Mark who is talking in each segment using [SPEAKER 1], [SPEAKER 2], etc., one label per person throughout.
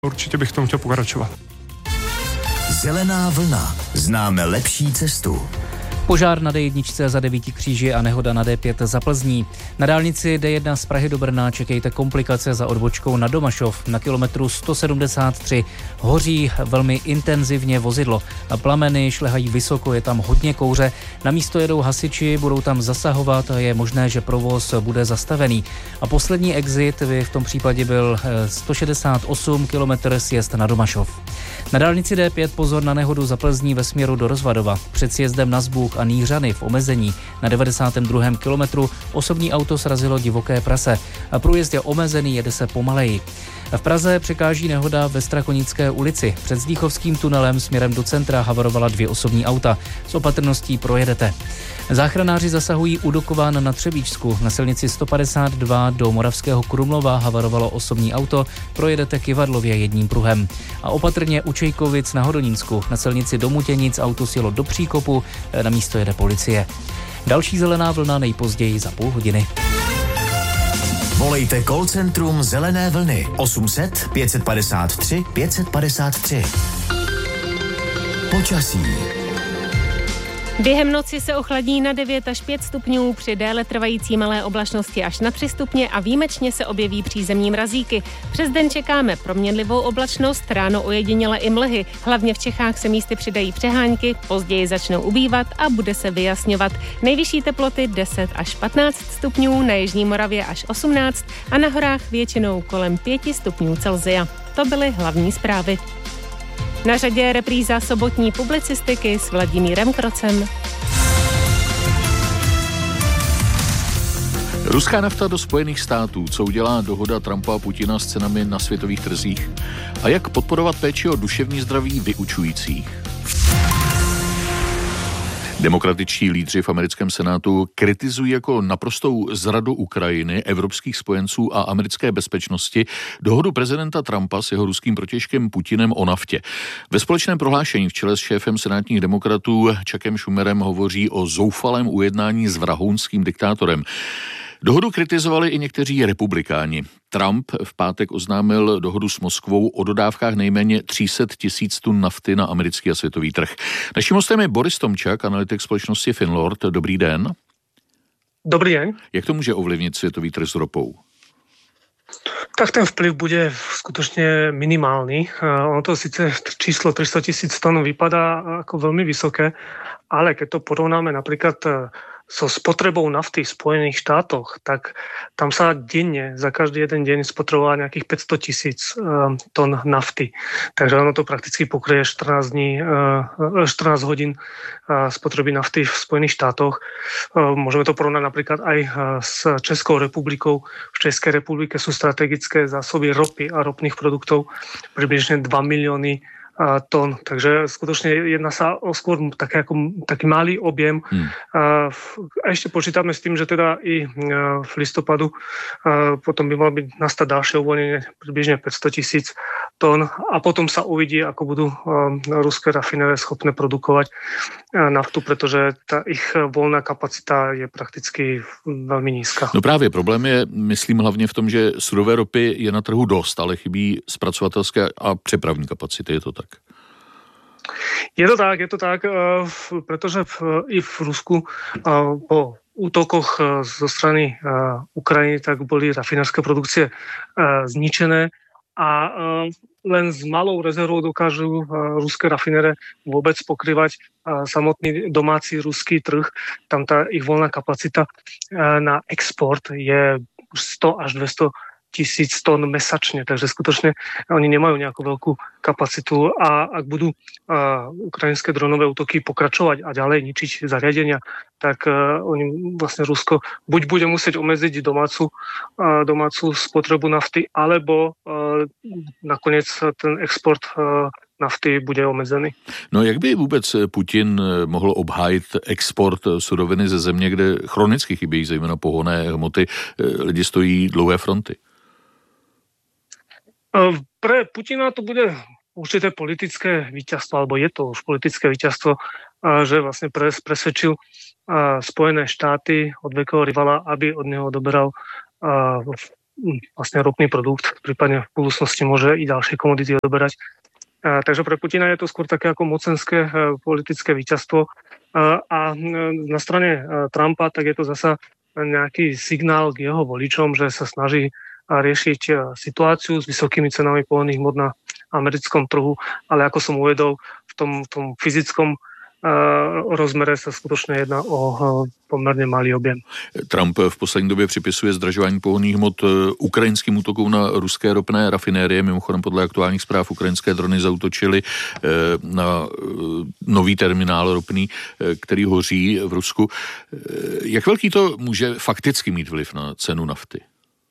[SPEAKER 1] Určitě bych v tom chtěl pokračovat.
[SPEAKER 2] Zelená vlna. Známe lepší cestu.
[SPEAKER 3] Požár na D1 za 9 kříži a nehoda na D5 za Plzní. Na dálnici D1 z Prahy do Brna čekejte komplikace za odbočkou na Domašov. Na kilometru 173 hoří velmi intenzivně vozidlo. Plameny šlehají vysoko, je tam hodně kouře. Na místo jedou hasiči, budou tam zasahovat a je možné, že provoz bude zastavený. A poslední exit by v tom případě byl 168 km sjezd na Domašov. Na dálnici D5 pozor na nehodu za Plzní ve směru do Rozvadova. Před sjezdem na Zbůh a Nýřany v omezení na 92. kilometru osobní auto srazilo divoké prase. Průjezd je omezený, jede se pomaleji. V Praze překáží nehoda ve Strakonické ulici. Před Zdíchovským tunelem směrem do centra havarovala 2 osobní auta. S opatrností projedete. Záchranáři zasahují u Dukován na Třebíčsku. Na silnici 152 do Moravského Krumlova havarovalo osobní auto. Projedete Kyvadlově jedním pruhem. A opatrně u Čejkovic na Hodonínsku. Na silnici do Mutěnic auto sjelo do příkopu. Na místo jede policie. Další zelená vlna nejpozději za půl hodiny.
[SPEAKER 2] Volejte call centrum Zelené vlny 800 553 553. Počasí.
[SPEAKER 4] Během noci se ochladí na 9 až 5 stupňů, při déle trvající malé oblačnosti až na 3 stupně a výjimečně se objeví přízemní mrazíky. Přes den čekáme proměnlivou oblačnost, ráno ojediněle i mlhy. Hlavně v Čechách se místy přidají přehánky, později začnou ubývat a bude se vyjasňovat. Nejvyšší teploty 10 až 15 stupňů, na jižní Moravě až 18 a na horách většinou kolem 5 stupňů Celsia. To byly hlavní zprávy. Na řadě je repríza sobotní publicistiky s Vladimírem Krocem.
[SPEAKER 5] Ruská nafta do Spojených států. Co udělá dohoda Trumpa a Putina s cenami na světových trzích? A jak podporovat péči o duševní zdraví vyučujících? Demokratičtí lídři v americkém senátu kritizují jako naprostou zradu Ukrajiny, evropských spojenců a americké bezpečnosti dohodu prezidenta Trumpa s jeho ruským protějškem Putinem o naftě. Ve společném prohlášení v čele s šéfem senátních demokratů Chuckem Schumerem hovoří o zoufalém ujednání s vrahounským diktátorem. Dohodu kritizovali i někteří republikáni. Trump v pátek oznámil dohodu s Moskvou o dodávkách nejméně 300 000 tun nafty na americký a světový trh. Naším hostem je Boris Tomčak, analytik společnosti Finlord. Dobrý den.
[SPEAKER 6] Dobrý den.
[SPEAKER 5] Jak to může ovlivnit světový trh s ropou?
[SPEAKER 6] Tak ten vplyv bude skutočne minimálny. Ono to síce číslo 300 000 tón vypadá ako veľmi vysoké, ale keď to porovnáme napríklad so spotrebou nafty v Spojených štátoch, tak tam sa denne, za každý jeden deň spotrebovalo nejakých 500 000 tón nafty. Takže ono to prakticky pokryje 14 hodín spotreby nafty v Spojených štátoch. Môžeme to porovnať napríklad aj s Českou republikou. V Českej republike sú strategické zásoby ropy a ropných produktov približne 2 milióny tón. Takže skutočne jedná sa o skôr taký malý objem. A ešte počítame s tým, že teda i v listopadu potom by malo byť nastať ďalšie uvoľnenie približne 500 000 tón a potom sa uvidí, ako budú ruské rafinérie schopné produkovať naftu, pretože tá ich voľná kapacita je prakticky veľmi nízka.
[SPEAKER 5] No právě problém je, myslím hlavně v tom, že surové ropy je na trhu dost, ale chybí zpracovatelské a přepravní kapacity, je to tak?
[SPEAKER 6] Je to tak, pretože i v Rusku po útokoch zo strany Ukrajiny tak boli rafinérske produkcie zničené a len s malou rezervou dokážu ruské rafinére vôbec pokrývať samotný domáci ruský trh. Tam tá ich voľná kapacita na export je 100 až 200 000 tón mesačne, takže skutočne oni nemajú nejakú veľkú kapacitu a ak budú ukrajinské dronové útoky pokračovať a ďalej ničiť zariadenia, tak oni vlastne Rusko buď bude musieť omedziť domácu spotrebu nafty, alebo nakoniec ten export nafty bude omezený.
[SPEAKER 5] No jak by vůbec Putin mohl obhájit export suroviny ze země, kde chronicky chybějí zejména pohonné hmoty, lidi stojí dlouhé fronty?
[SPEAKER 6] Pre Putina to bude určité politické víťazstvo, alebo je to už politické víťazstvo, že vlastne presvedčil Spojené štáty od veľkého rivala, aby od neho odoberal vlastne ropný produkt, prípadne v budúcnosti môže i ďalšie komodity odoberať. Takže pre Putina je to skôr také ako mocenské politické víťazstvo. A na strane Trumpa tak je to zasa nejaký signál k jeho voličom, že sa snaží riešiť situáciu s vysokými cenami pohonných hmôt na americkom trhu, ale ako som uvedol, v tom fyzickom rozmere sa skutočne jedná o pomerne malý objem.
[SPEAKER 5] Trump v poslední době připisuje zdražování pohonných hmot ukrajinským útokům na ruské ropné rafinérie. Mimochodem podle aktuálních zpráv ukrajinské drony zaútočily na nový terminál ropný, který hoří v Rusku. Jak velký to může fakticky mít vliv na cenu nafty?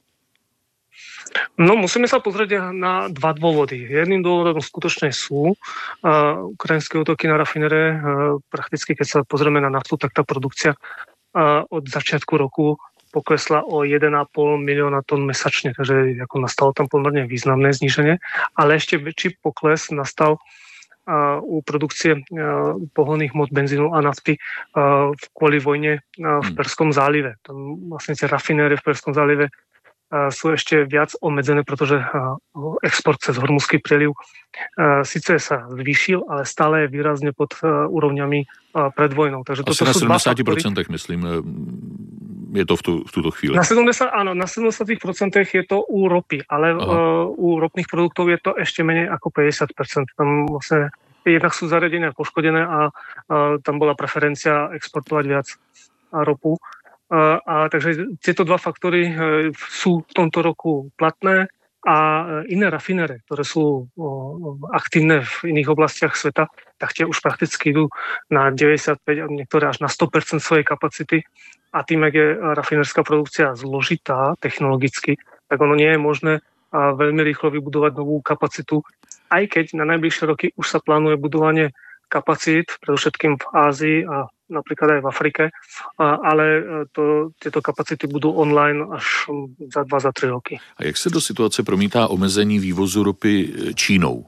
[SPEAKER 6] No, musíme sa pozrieť na dva dôvody. Jedným dôvodom skutočne sú ukrajinské útoky na rafinere. Prakticky, keď sa pozrieme na naftu, tak tá produkcia od začiatku roku poklesla o 1,5 milióna tón mesačne, takže ako nastalo tam pomerne významné zníženie. Ale ešte väčší pokles nastal u produkcie pohonných hmôt, benzínu a nafty kvôli vojne v Perskom zálive. Tam vlastne tie rafinérie v Perskom zálive sú ešte viac obmedzené, pretože export cez Hormuzský príliv síce sa zvýšil, ale stále je výrazne pod úrovňami pred vojnou. Takže
[SPEAKER 5] asi na 70%, myslím, je to v túto chvíli.
[SPEAKER 6] Na 70% je to u ropy, ale u ropných produktov je to ešte menej ako 50%. Tam vlastne jednak sú zariadenia poškodené a tam bola preferencia exportovať viac ropu. Takže tieto dva faktory sú v tomto roku platné a iné rafinére, ktoré sú aktívne v iných oblastiach sveta, tak tie už prakticky idú na 95 a niektoré až na 100% svojej kapacity a tým, ak je rafinérska produkcia zložitá technologicky, tak ono nie je možné veľmi rýchlo vybudovať novú kapacitu, aj keď na najbližšie roky už sa plánuje budovanie kapacít, predovšetkým v Ázii a napríklad aj v Afrike, ale tieto kapacity budú online až za 2-3 roky.
[SPEAKER 5] A jak se do situace promítá omezení vývozu ropy Čínou?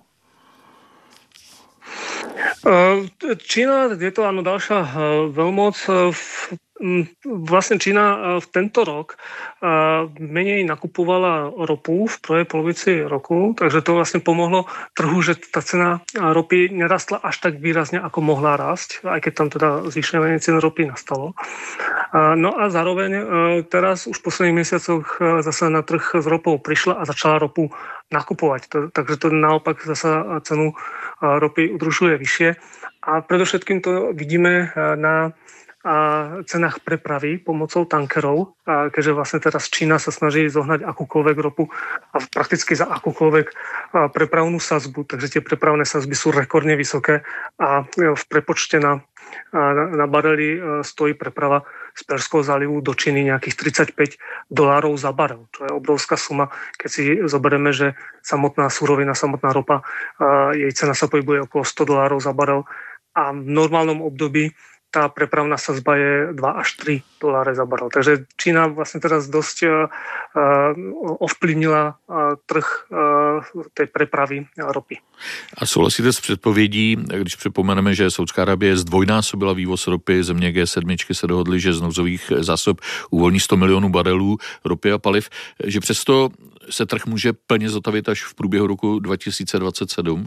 [SPEAKER 6] Čína je to áno ďalšia veľmoc. Vlastne Čína v tento rok menej nakupovala ropu v prvej polovici roku, takže to vlastne pomohlo trhu, že tá cena ropy nerastla až tak výrazne, ako mohla rásť, aj keď tam teda zvýšenie cien ropy nastalo. No a zároveň teraz už v posledných mesiacoch zase na trh s ropou prišla a začala ropu nakupovať. Takže to naopak zase cenu ropy udržuje vyššie. A predovšetkým to vidíme na cenách prepravy pomocou tankerov, keďže vlastne teraz Čína sa snaží zohnať akúkoľvek ropu a prakticky za akúkoľvek prepravnú sadzbu, takže tie prepravné sadzby sú rekordne vysoké a v prepočte na barely stojí preprava z Perského zálivu do Číny nejakých $35 za barel, čo je obrovská suma, keď si zoberieme, že samotná surovina, samotná ropa, jej cena sa pohybuje okolo $100 za barel a v normálnom období tá prepravná sadzba je $2 až $3 za barel. Takže Čína vlastne teraz dosť ovplyvnila trh tej prepravy ropy.
[SPEAKER 5] A souhlasíte s předpovědí, když připomeneme, že Saudská Arábie zdvojnásobila vývoz ropy, země G7 se dohodly, že z nouzových zásob uvolní 100 milionů barelů ropy a paliv, že přesto se trh může plně zotavit až v průběhu roku 2027?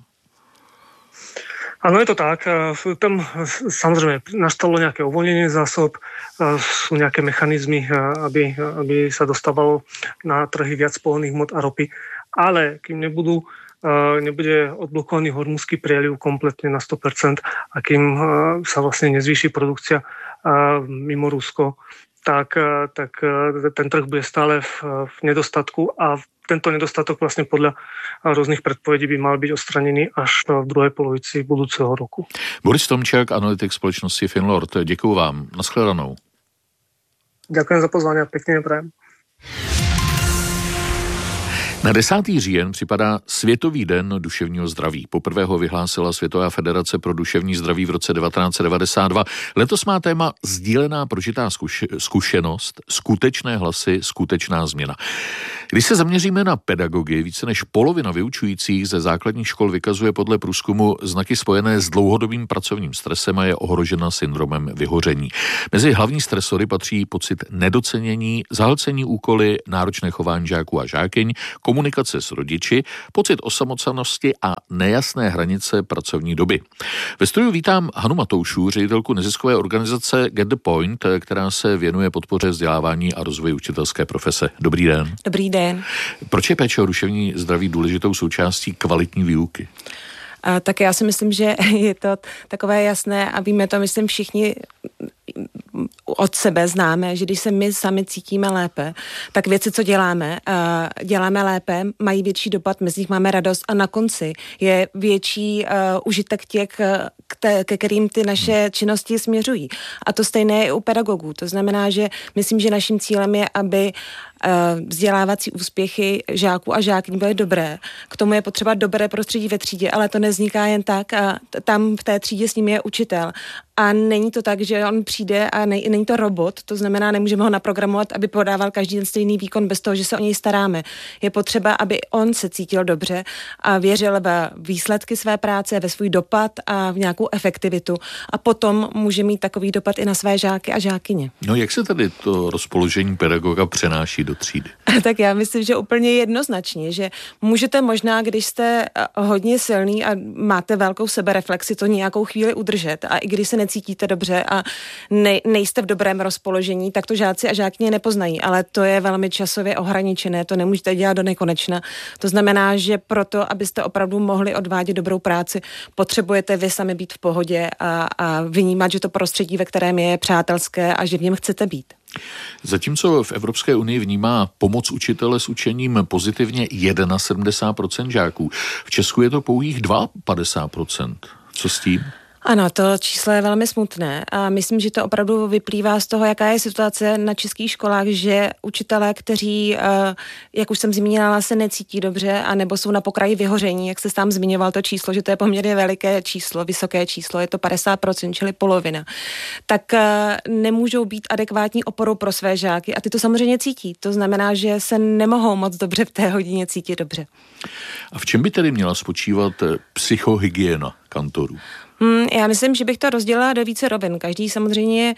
[SPEAKER 6] Áno, je to tak. Tam samozrejme nastalo nejaké uvoľnenie zásob, sú nejaké mechanizmy, aby sa dostávalo na trhy viac pohonných hmôt a ropy, ale kým nebude odblokovaný Hormuzský prieliv kompletne na 100% a kým sa vlastne nezvýši produkcia mimo Rusko, tak ten trh bude stále v nedostatku a tento nedostatok vlastne podľa rôznych predpovedí by mal byť odstranený až v druhej polovici budúceho roku.
[SPEAKER 5] Boris Tomčák, analytik společnosti Finlord. Děkuju vám. Naschledanou.
[SPEAKER 6] Ďakujem za pozvanie a pekne prajem.
[SPEAKER 5] Na 10. říjen připadá Světový den duševního zdraví. Poprvé ho vyhlásila Světová federace pro duševní zdraví v roce 1992. Letos má téma sdílená prožitá zkušenost, skutečné hlasy, skutečná změna. Když se zaměříme na pedagogy, více než polovina vyučujících ze základních škol vykazuje podle průzkumu znaky spojené s dlouhodobým pracovním stresem a je ohrožena syndromem vyhoření. Mezi hlavní stresory patří pocit nedocenění, zahlcení úkoly, náročné chování žáků a žákyň, komunikace s rodiči, pocit osamocenosti a nejasné hranice pracovní doby. Ve studiu vítám Hanu Matoušů, ředitelku neziskové organizace Get the Point, která se věnuje podpoře vzdělávání a rozvoji učitelské profese. Dobrý den.
[SPEAKER 1] Dobrý den.
[SPEAKER 5] Proč je péče o duševní zdraví důležitou součástí kvalitní výuky?
[SPEAKER 1] Tak já si myslím, že je to takové jasné a víme to, myslím, všichni od sebe známe, že když se my sami cítíme lépe, tak věci, co děláme lépe, mají větší dopad, my z nich máme radost a na konci je větší užitek těch, ke kterým ty naše činnosti směřují. A to stejné je i u pedagogů. To znamená, že myslím, že naším cílem je, aby vzdělávací úspěchy žáků a žákyň byly dobré. K tomu je potřeba dobré prostředí ve třídě, ale to nevzniká jen tak a tam v té třídě s ním je učitel. A není to tak, že on přijde a není to robot, to znamená, nemůžeme ho naprogramovat, aby podával každý den stejný výkon bez toho, že se o něj staráme. Je potřeba, aby on se cítil dobře a věřil ve výsledky své práce, ve svůj dopad a v nějakou efektivitu. A potom může mít takový dopad i na své žáky a žákyně.
[SPEAKER 5] No jak se tady to rozpoložení pedagoga přenáší do třídy?
[SPEAKER 1] Tak já myslím, že úplně jednoznačně, že můžete možná, když jste hodně silný a máte velkou sebereflexi, to nějakou chvíli udržet a i když se necítíte dobře a nejste v dobrém rozpoložení, tak to žáci a žákyně nepoznají, ale to je velmi časově ohraničené, to nemůžete dělat do nekonečna. To znamená, že proto, abyste opravdu mohli odvádět dobrou práci, potřebujete vy sami být v pohodě a vnímat, že to prostředí, ve kterém je přátelské a že v něm chcete být.
[SPEAKER 5] Zatímco v Evropské unii vnímá pomoc učitele s učením pozitivně 71% žáků, v Česku je to pouhých 52%. Co s tím?
[SPEAKER 1] Ano, to číslo je velmi smutné a myslím, že to opravdu vyplývá z toho, jaká je situace na českých školách, že učitelé, kteří, jak už jsem zmínila, se necítí dobře a nebo jsou na pokraji vyhoření, jak se tam zmiňoval to číslo, že to je poměrně veliké číslo, vysoké číslo, je to 50%, čili polovina, tak nemůžou být adekvátní oporou pro své žáky a ty to samozřejmě cítí. To znamená, že se nemohou moc dobře v té hodině cítit dobře.
[SPEAKER 5] A v čem by tedy měla spočívat psychohygiena kantorů?
[SPEAKER 1] Já myslím, že bych to rozdělila do více rovin. Každý samozřejmě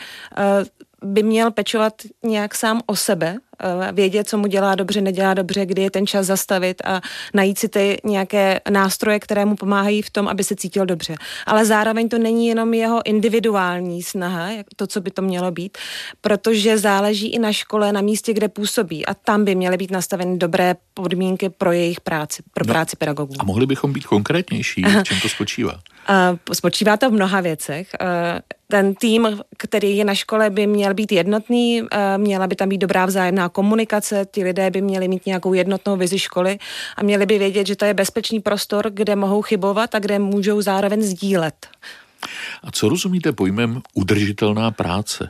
[SPEAKER 1] by měl pečovat nějak sám o sebe, vědět, co mu dělá dobře, nedělá dobře, kdy je ten čas zastavit a najít si ty nějaké nástroje, které mu pomáhají v tom, aby se cítil dobře. Ale zároveň to není jenom jeho individuální snaha, to, co by to mělo být, protože záleží i na škole, na místě, kde působí a tam by měly být nastaveny dobré podmínky pro jejich práci, pro práci pedagogů.
[SPEAKER 5] A mohli bychom být konkrétnější, v čem to spočívá?
[SPEAKER 1] Spočívá to v mnoha věcech. Ten tým, který je na škole, by měl být jednotný, měla by tam být dobrá vzájemná komunikace, ti lidé by měli mít nějakou jednotnou vizi školy a měli by vědět, že to je bezpečný prostor, kde mohou chybovat a kde můžou zároveň sdílet.
[SPEAKER 5] A co rozumíte pojmem udržitelná práce?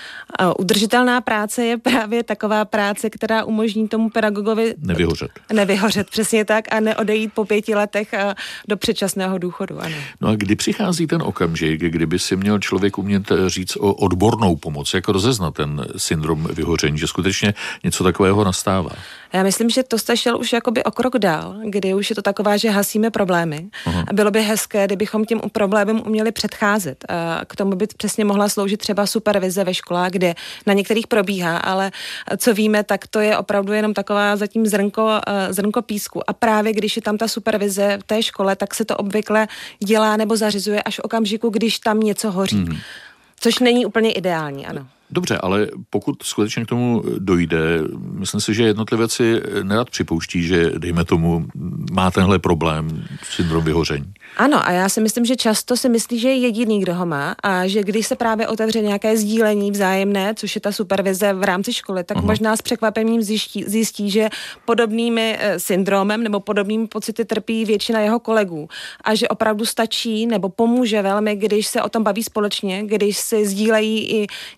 [SPEAKER 1] Udržitelná práce je právě taková práce, která umožní tomu pedagogovi nevyhořet, přesně tak, a neodejít po 5 letech do předčasného důchodu. Ano.
[SPEAKER 5] No a kdy přichází ten okamžik, kdyby si měl člověk umět říct o odbornou pomoc, jak rozeznat ten syndrom vyhoření, že skutečně něco takového nastává?
[SPEAKER 1] Já myslím, že to jste šel už jakoby o krok dál, kdy už je to taková, že hasíme problémy. Aha. A bylo by hezké, kdybychom těm problémům uměli předcházet. A k tomu by přesně mohla sloužit třeba supervize ve školách, kde na některých probíhá, ale co víme, tak to je opravdu jenom taková zatím zrnko písku. A právě když je tam ta supervize v té škole, tak se to obvykle dělá nebo zařizuje až v okamžiku, když tam něco hoří. Což není úplně ideální, ano.
[SPEAKER 5] Dobře, ale pokud skutečně k tomu dojde, myslím si, že jednotlivec si nerad připouští, že dejme tomu má tenhle problém, syndrom vyhoření.
[SPEAKER 1] Ano, a já si myslím, že často si myslí, že je jediný, kdo ho má a že když se právě otevře nějaké sdílení vzájemné, což je ta supervize v rámci školy, tak možná s překvapením zjistí, že podobnými syndromem nebo podobnými pocity trpí většina jeho kolegů a že opravdu stačí nebo pomůže velmi, když se o tom baví společně, když si sdílejí i nějaké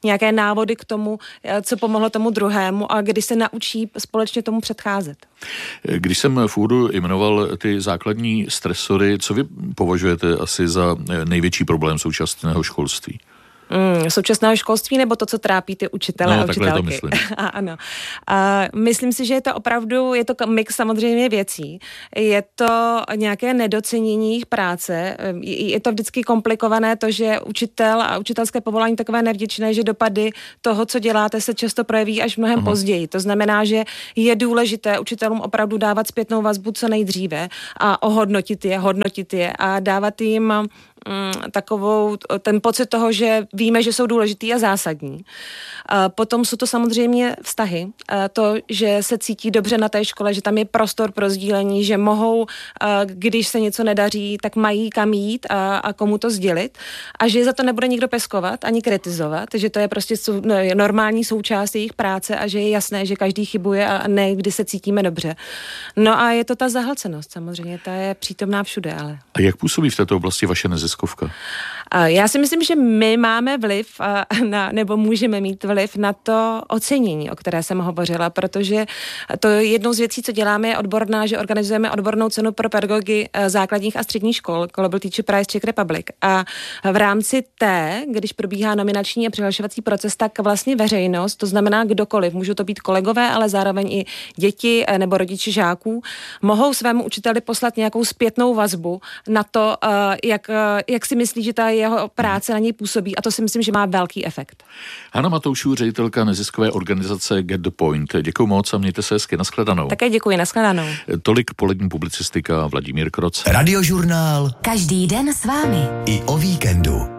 [SPEAKER 1] návody k tomu, co pomohlo tomu druhému a kdy se naučí společně tomu předcházet.
[SPEAKER 5] Když jsem v úvodu jmenoval ty základní stresory, co vy považujete asi za největší problém současného školství?
[SPEAKER 1] Současného školství nebo to, co trápí ty učitele a učitelky?
[SPEAKER 5] To myslím.
[SPEAKER 1] Ano. Myslím si, že je to opravdu, je to mix samozřejmě věcí. Je to nějaké nedocenění jejich práce. Je to vždycky komplikované to, že učitel a učitelské povolání takové nevděčné, že dopady toho, co děláte, se často projeví až mnohem později. To znamená, že je důležité učitelům opravdu dávat zpětnou vazbu co nejdříve a ohodnotit je a dávat jim takovou, ten pocit toho, že víme, že jsou důležitý a zásadní. Potom jsou to samozřejmě vztahy. To, že se cítí dobře na té škole, že tam je prostor pro sdílení, že mohou, když se něco nedaří, tak mají kam jít a komu to sdělit. A že za to nebude nikdo peskovat ani kritizovat, že to je prostě normální součást jejich práce a že je jasné, že každý chybuje a ne, kdy se cítíme dobře. No a je to ta zahlcenost samozřejmě, ta je přítomná všude, ale...
[SPEAKER 5] A jak působí v této oblasti vaše neziskovka?
[SPEAKER 1] Já si myslím, že my máme vliv, nebo můžeme mít vliv na to ocenění, o které jsem hovořila, protože to jednou z věcí, co děláme, je odborná, že organizujeme odbornou cenu pro pedagogy základních a středních škol, Global Teacher Prize Czech Republic. A v rámci té, když probíhá nominační a přihlašovací proces, tak vlastně veřejnost, to znamená kdokoliv, můžou to být kolegové, ale zároveň i děti nebo rodiči žáků, mohou svému učiteli poslat nějakou zpětnou vazbu na to, jak si myslí, že ta jeho práce na něj působí, a to si myslím, že má velký efekt.
[SPEAKER 5] Hana Matoušů, ředitelka neziskové organizace Get the Point. Děkuji moc a mějte se hezky, nashledanou.
[SPEAKER 1] Také děkuji, nashledanou.
[SPEAKER 5] Tolik polední publicistika, Vladimír Kroc.
[SPEAKER 2] Radiožurnál.
[SPEAKER 7] Každý den s vámi.
[SPEAKER 2] I o víkendu.